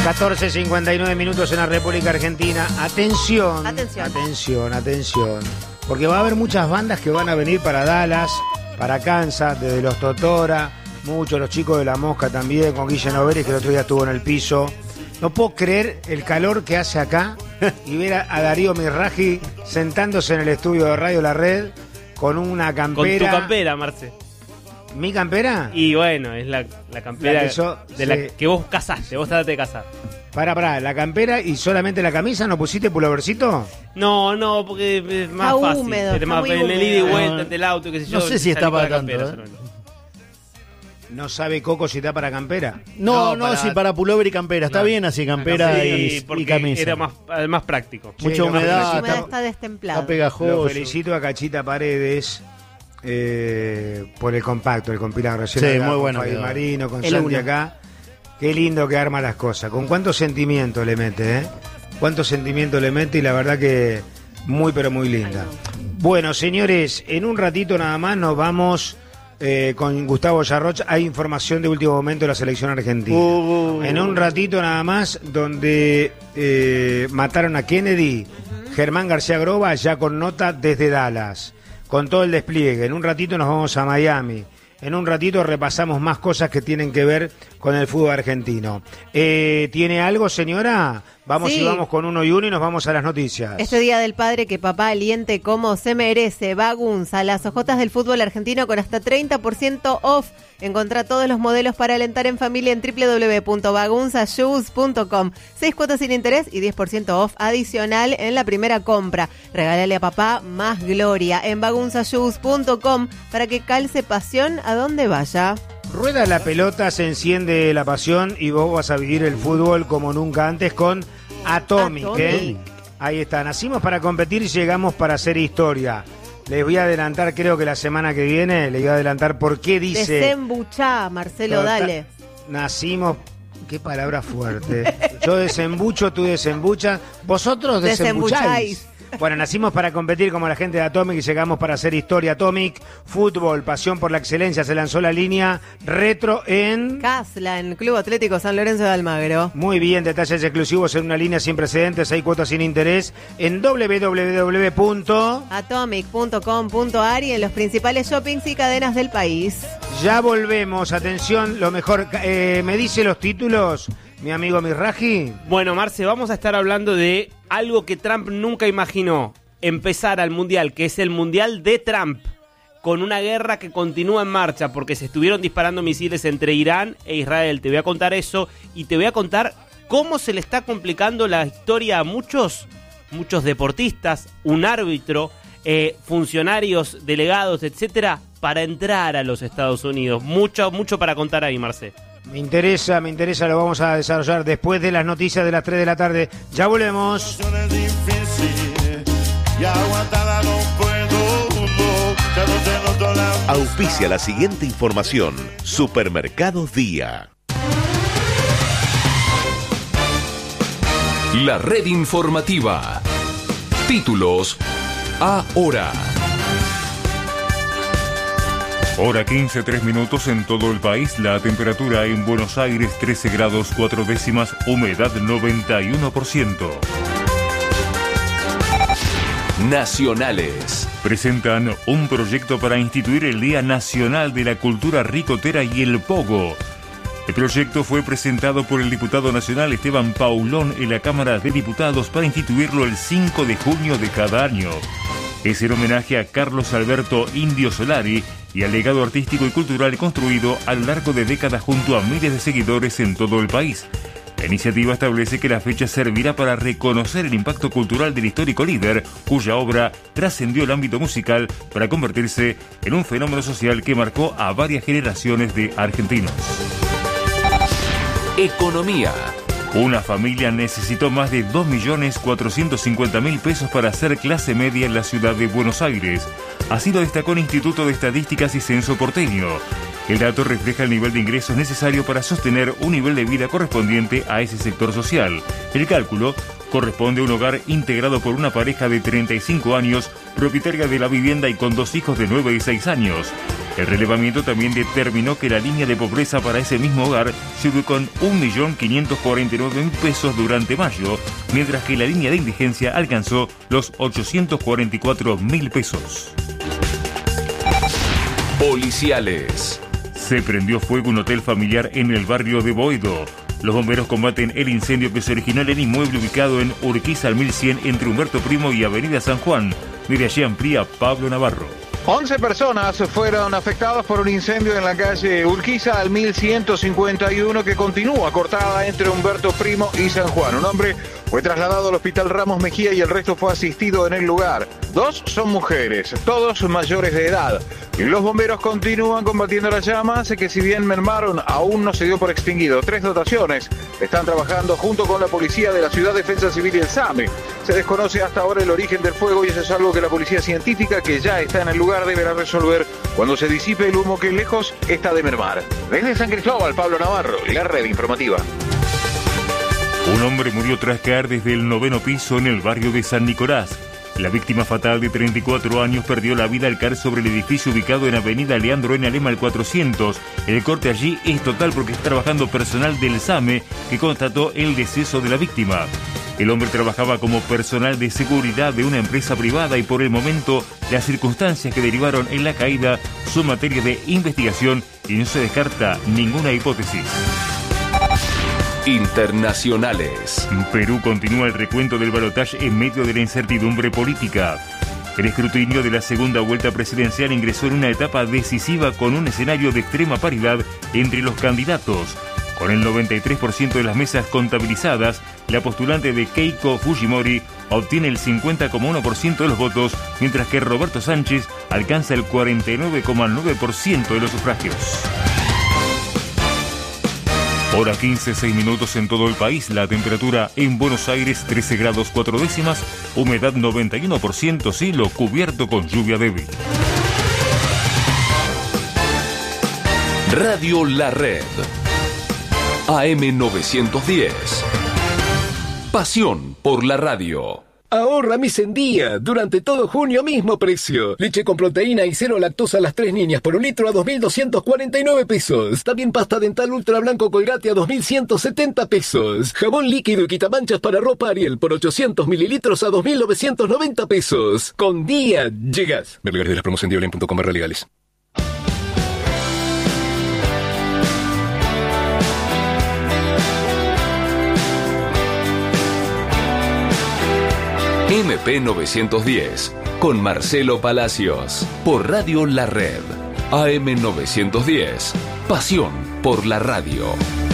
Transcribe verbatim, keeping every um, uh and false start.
catorce cincuenta y nueve minutos en la República Argentina. Atención, Atención. atención, atención. Porque va a haber muchas bandas que van a venir para Dallas, para Kansas, desde los Totora, muchos, los chicos de La Mosca también, con Guille Noveris, que el otro día estuvo en el piso. No puedo creer el calor que hace acá y ver a, a Darío Mirraji sentándose en el estudio de Radio La Red con una campera. Con tu campera, Marce. ¿Mi campera? Y bueno, es la, la campera La que yo- de sí. la que vos casaste, vos trataste de casar. Pará, pará, la campera y solamente la camisa, ¿no pusiste pulovercito? No, no, porque es más Está fácil. húmedo, Es está más, muy en el ida y húmedo. vuelta, ante el auto, qué sé yo. No sé si está salí con para la campera tanto, ¿eh? solamente. No sabe Coco si está para campera. No, no, para- sí, para pullover y campera. Está Claro. bien así, campera Sí, y, porque y camisa. era más, más práctico. Sí, Mucha lo humedad, La felicito- humedad está- está destemplada. Está pegajoso. Lo felicito a Cachita Paredes eh, por el compacto, el compilado recién. Sí, hablaba muy con bueno Fabi quedó. Marino, con El Santi uno. acá. Qué lindo que arma las cosas. Con cuánto sentimiento le mete, ¿eh? Cuánto sentimiento le mete y la verdad que muy pero muy linda. Bueno, señores, en un ratito nada más nos vamos eh, con Gustavo Yarroch. Hay información de último momento de la selección argentina. Uh, En un ratito nada más, donde eh, mataron a Kennedy, Germán García Groba, ya con nota desde Dallas, con todo el despliegue. En un ratito nos vamos a Miami. En un ratito repasamos más cosas que tienen que ver con el fútbol argentino. Eh, ¿Tiene algo, señora? Vamos Sí. y vamos con uno y uno y nos vamos a las noticias. Este Día del Padre que papá aliente como se merece. Bagunza, las ojotas del fútbol argentino con hasta treinta por ciento off. Encontrá todos los modelos para alentar en familia en doble u doble u doble u punto bagunza shoes punto com. Seis cuotas sin interés y diez por ciento off adicional en la primera compra. Regálale a papá más gloria en bagunza shoes punto com para que calce pasión a donde vaya. Rueda la pelota, se enciende la pasión y vos vas a vivir el fútbol como nunca antes con Atomic. Atomic. ¿eh? Ahí está, nacimos para competir y llegamos para hacer historia. Les voy a adelantar, creo que la semana que viene, les voy a adelantar por qué dice... Desembuchá, Marcelo, Tota- dale. Nacimos... Qué palabra fuerte. Yo desembucho, tú desembuchas. Vosotros desembucháis. Desembucháis. Bueno, nacimos para competir como la gente de Atomic y llegamos para hacer historia. Atomic, fútbol, pasión por la excelencia. Se lanzó la línea retro en... Casla, en Club Atlético San Lorenzo de Almagro. Muy bien, detalles exclusivos en una línea sin precedentes, hay cuotas sin interés en doble u doble u doble u punto atomic punto com punto a r y en los principales shoppings y cadenas del país. Ya volvemos, atención, lo mejor, eh, me dice los títulos, mi amigo Mirraji. Bueno, Marce, vamos a estar hablando de algo que Trump nunca imaginó. Empezar al Mundial, que es el Mundial de Trump, con una guerra que continúa en marcha, porque se estuvieron disparando misiles entre Irán e Israel. Te voy a contar eso y te voy a contar cómo se le está complicando la historia a muchos, muchos deportistas, un árbitro, eh, funcionarios, delegados, etcétera, para entrar a los Estados Unidos. Mucho, mucho para contar ahí, Marce. Me interesa, me interesa, lo vamos a desarrollar después de las noticias de las tres de la tarde. Ya volvemos. Es difícil y aguantada no puedo, no, ya no te noto la... Auspicia la siguiente información. Supermercados Día. La red informativa. Títulos ahora. Hora quince, tres minutos en todo el país. La temperatura en Buenos Aires trece grados cuatro décimas, humedad noventa y uno por ciento. Nacionales. Presentan un proyecto para instituir el Día Nacional de la Cultura Ricotera y el Pogo. El proyecto fue presentado por el diputado nacional Esteban Paulón en la Cámara de Diputados para instituirlo el cinco de junio de cada año. Es el homenaje a Carlos Alberto Indio Solari y al legado artístico y cultural construido a lo largo de décadas junto a miles de seguidores en todo el país. La iniciativa establece que la fecha servirá para reconocer el impacto cultural del histórico líder, cuya obra trascendió el ámbito musical para convertirse en un fenómeno social que marcó a varias generaciones de argentinos. Economía. Una familia necesitó más de dos millones cuatrocientos cincuenta mil pesos para hacer clase media en la ciudad de Buenos Aires. Así lo destacó el Instituto de Estadísticas y Censo porteño. El dato refleja el nivel de ingresos necesario para sostener un nivel de vida correspondiente a ese sector social. El cálculo corresponde a un hogar integrado por una pareja de treinta y cinco años, propietaria de la vivienda y con dos hijos de nueve y seis años. El relevamiento también determinó que la línea de pobreza para ese mismo hogar se ubicó en un millón quinientos cuarenta y nueve mil pesos durante mayo, mientras que la línea de indigencia alcanzó los ochocientos cuarenta y cuatro mil pesos. Policiales. Se prendió fuego un hotel familiar en el barrio de Boedo. Los bomberos combaten el incendio que se originó en el inmueble ubicado en Urquiza al mil cien entre Humberto Primo y Avenida San Juan. Desde allí amplía Pablo Navarro. once personas fueron afectadas por un incendio en la calle Urquiza al mil ciento cincuenta y uno que continúa cortada entre Humberto Primo y San Juan. Un hombre fue trasladado al hospital Ramos Mejía y el resto fue asistido en el lugar. Dos son mujeres, todos mayores de edad. Y los bomberos continúan combatiendo las llamas que, si bien mermaron, aún no se dio por extinguido. Tres dotaciones están trabajando junto con la policía de la Ciudad Defensa Civil y el SAME. Se desconoce hasta ahora el origen del fuego y eso es algo que la policía científica, que ya está en el lugar, deberá resolver cuando se disipe el humo que lejos está de mermar. Desde San Cristóbal, Pablo Navarro, la red informativa. Un hombre murió tras caer desde el noveno piso en el barrio de San Nicolás. La víctima fatal de treinta y cuatro años perdió la vida al caer sobre el edificio ubicado en Avenida Leandro N. Alema al cuatrocientos. El corte allí es total porque está trabajando personal del SAME que constató el deceso de la víctima. El hombre trabajaba como personal de seguridad de una empresa privada y por el momento las circunstancias que derivaron en la caída son materia de investigación y no se descarta ninguna hipótesis. Internacionales. Perú continúa el recuento del balotaje en medio de la incertidumbre política. El escrutinio de la segunda vuelta presidencial ingresó en una etapa decisiva con un escenario de extrema paridad entre los candidatos. Con el noventa y tres por ciento de las mesas contabilizadas, la postulante de Keiko Fujimori obtiene el cincuenta coma uno por ciento de los votos, mientras que Roberto Sánchez alcanza el cuarenta y nueve coma nueve por ciento de los sufragios. Hora quince, seis minutos en todo el país. La temperatura en Buenos Aires trece grados cuatro décimas, humedad noventa y uno por ciento, cielo cubierto con lluvia débil. Radio La Red. A M novecientos diez. Pasión por la radio. Ahorra mis en día. Durante todo junio, mismo precio. Leche con proteína y cero lactosa a las tres niñas por un litro a dos mil doscientos cuarenta y nueve pesos. También pasta dental ultra blanco Colgate a dos mil ciento setenta pesos. Jabón líquido y quitamanchas para ropa Ariel por ochocientos mililitros a dos mil novecientos noventa pesos. Con día llegas. Ver lugares de la promoción de Diolén punto com barra legales. M P novecientos diez, con Marcelo Palacios, por Radio La Red. A M novecientos diez, pasión por la radio.